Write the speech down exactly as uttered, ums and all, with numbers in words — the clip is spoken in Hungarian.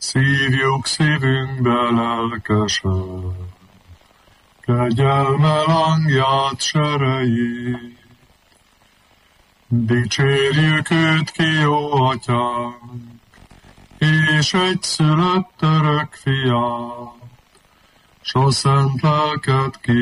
szívjuk szívünkbe lelkesen, kegyelme langját, serejét. Dicsérjük őt ki, jó atyánk, és egyszülött örök fiát, s a szent lelket ki